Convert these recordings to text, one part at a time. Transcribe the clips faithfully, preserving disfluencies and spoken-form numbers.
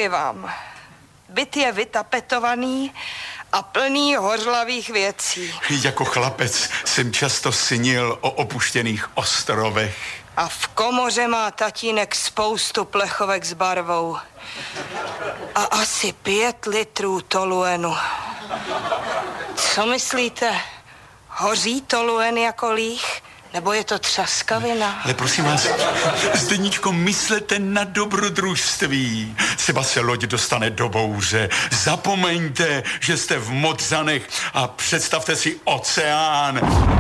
Děkuji vám. Byt je vytapetovaný a plný hořlavých věcí. Jako chlapec jsem často snil o opuštěných ostrovech. A v komoře má tatínek spoustu plechovek s barvou. A asi pět litrů toluenu. Co myslíte? Hoří toluen jako líh? Nebo je to třaskavina? Ale prosím vás, Zdeníčko, myslete na dobrodružství. Třeba se loď dostane do bouře. Zapomeňte, že jste v Modřanech a představte si oceán.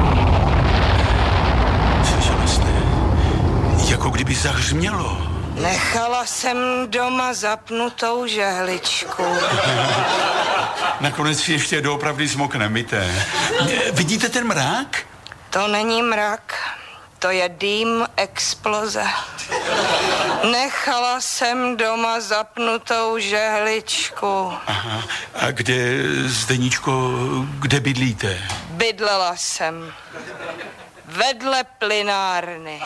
Slyšela jste? Jako kdyby zahřmělo. Nechala jsem doma zapnutou žehličku. Nakonec si ještě doopravdy zmokne, myte. Vidíte ten mrák? To není mrak, to je dým exploze. Nechala jsem doma zapnutou žehličku. Aha, a kde, Zdeníčko, kde bydlíte? Bydlela jsem vedle plynárny.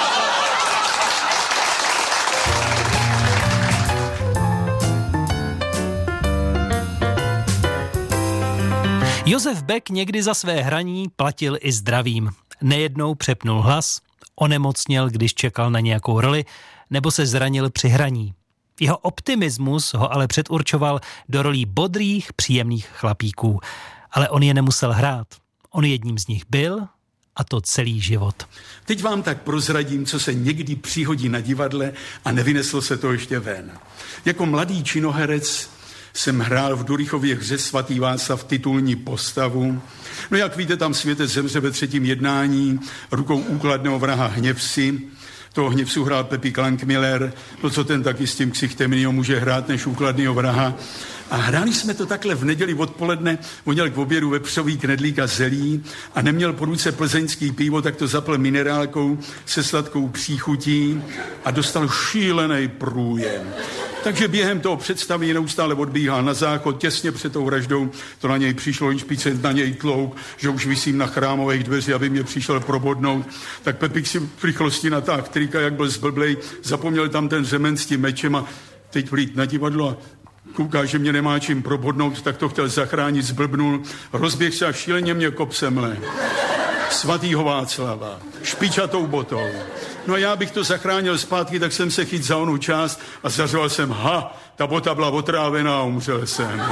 Josef Beck někdy za své hraní platil i zdravím. Nejednou přepnul hlas, onemocněl, když čekal na nějakou roli, nebo se zranil při hraní. Jeho optimismus ho ale předurčoval do rolí bodrých, příjemných chlapíků. Ale on je nemusel hrát. On jedním z nich byl, a to celý život. Teď vám tak prozradím, co se někdy přihodí na divadle a nevyneslo se to ještě ven. Jako mladý činoherec jsem hrál v Durychově hře Svatý Václav titulní postavu. No jak víte, tam světec zemře ve třetím jednání rukou úkladného vraha Hněvsi. Toho Hněvsu hrál Pepi Klankmiller, no co ten taky s tím ksichtem jinýho může hrát než úkladného vraha. A hráli jsme to takhle v neděli odpoledne, on měl k obědu vepřový knedlík a zelí a neměl po ruce plzeňský pivo, tak to zapl minerálkou se sladkou příchutí a dostal šílený průjem. Takže během toho představení neustále odbíhal na záchod, těsně před tou vraždou, to na něj přišlo inšpicent, na něj tlouk, že už visím na chrámových dveři, aby mě přišel probodnout. Tak Pepik si v rychlosti natáhl trýka, jak byl zblblej, zapomněl tam ten řemen s tím mečem a teď vlít na divadlo a kouká, že mě nemá čím probodnout, tak to chtěl zachránit, zblbnul, rozběh se a šíleně mě kop semle. Svatýho Václava, špičatou botou. No a já bych to zachránil zpátky, tak jsem se chyt za onu část a zařval jsem, ha, ta bota byla otrávená a umřel jsem.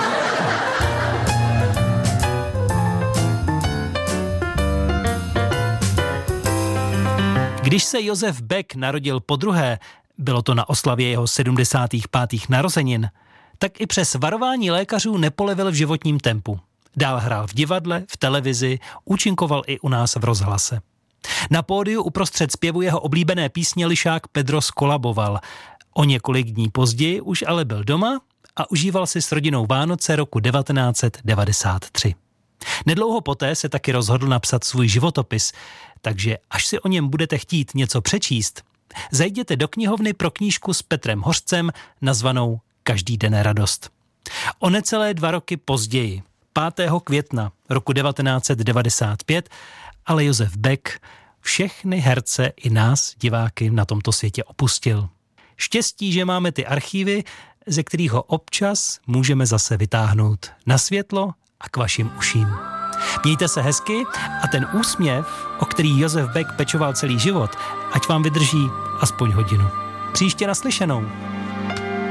Když se Josef Beck narodil podruhé, bylo to na oslavě jeho sedmdesátých pátých narozenin, tak i přes varování lékařů nepolevil v životním tempu. Dál hrál v divadle, v televizi, účinkoval i u nás v rozhlase. Na pódiu uprostřed zpěvu jeho oblíbené písně lišák Pedro skolaboval. O několik dní později už ale byl doma a užíval si s rodinou Vánoce roku devatenáct set devadesát tři. Nedlouho poté se taky rozhodl napsat svůj životopis, takže až si o něm budete chtít něco přečíst, zajděte do knihovny pro knížku s Petrem Hořcem nazvanou Každý den radost. O necelé dva roky později, pátého května roku devatenáct set devadesát pět, ale Josef Beck všechny herce i nás, diváky, na tomto světě opustil. Štěstí, že máme ty archívy, ze kterých ho občas můžeme zase vytáhnout na světlo a k vašim uším. Mějte se hezky a ten úsměv, o který Josef Beck pečoval celý život, ať vám vydrží aspoň hodinu. Příště naslyšenou.